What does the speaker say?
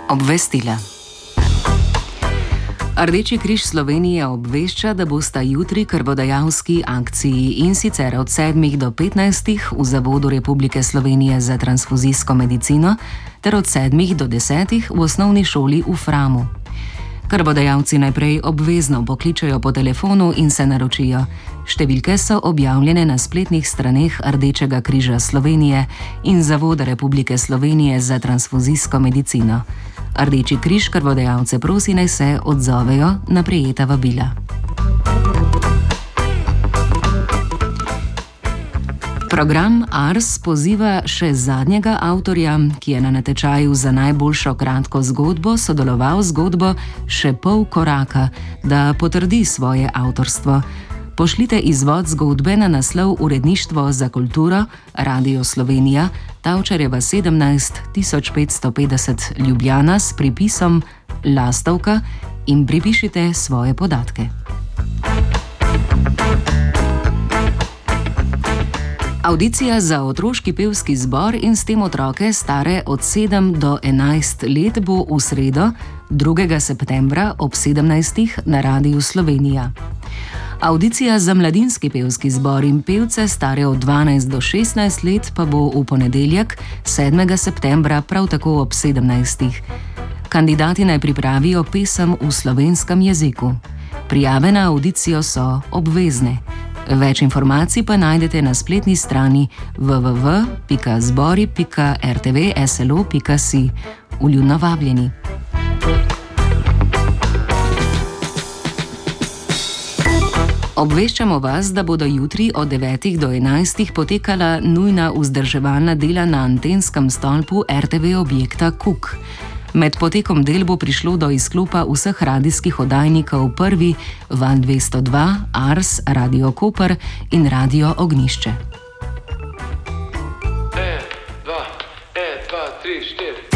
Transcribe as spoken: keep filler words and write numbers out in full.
Obvestila. Rdeči križ Slovenije obvešča, da bosta jutri krvodajalski akciji, in sicer od sedmih do petnajstih v Zavodu Republike Slovenije za transfuzijsko medicino ter od sedmih do desetih v osnovni šoli v Framu. Krvodajalci najprej obvezno pokličejo po telefonu in se naročijo. Številke so objavljene na spletnih straneh Rdečega križa Slovenije in Zavoda Republike Slovenije za transfuzijsko medicino. Rdeči križ krvodajalce prosi, naj se odzovejo na prejeta vabila. Program Ars poziva še zadnjega avtorja, ki je na natečaju za najboljšo kratko zgodbo sodeloval z zgodbo Še pol koraka, da potrdi svoje avtorstvo. Pošljite izvod zgodbe na naslov Uredništvo za kulturo, Radio Slovenija, Tavčarjeva sedemnajst tisoč petsto petdeset Ljubljana s pripisom Lastovka in pripišite svoje podatke. Avdicija za otroški pevski zbor in s tem otroke stare od sedem do enajst let bo v sredo, drugega septembra ob sedemnajstih na Radiu Slovenija. Avdicija za mladinski pevski zbor in pevce stare od dvanajst do šestnajst let pa bo v ponedeljek, sedmega septembra, prav tako ob sedemnajstih. Kandidati naj pripravijo pesem v slovenskem jeziku. Prijave na avdicijo so obvezne. Več informacij pa najdete na spletni strani w w w pika zbori pika r t v s l o pika si. Vljudno vabljeni. Obveščamo vas, da bodo jutri od devetih do enajstih potekala nujna vzdrževalna dela na antenskem stolpu R T V objekta Kuk. Med potekom del bo prišlo do izklopa vseh radijskih oddajnikov Prvi, Val dvesto dva, Ars, Radio Koper in Radio Ognjišče. En, dva, en, dva, tri, štiri.